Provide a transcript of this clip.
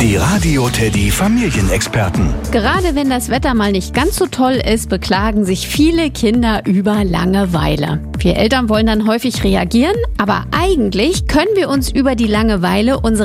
Die Radio Teddy Familienexperten. Gerade wenn das Wetter mal nicht ganz so toll ist, beklagen sich viele Kinder über Langeweile. Wir Eltern wollen dann häufig reagieren, aber eigentlich können wir uns über die Langeweile unserer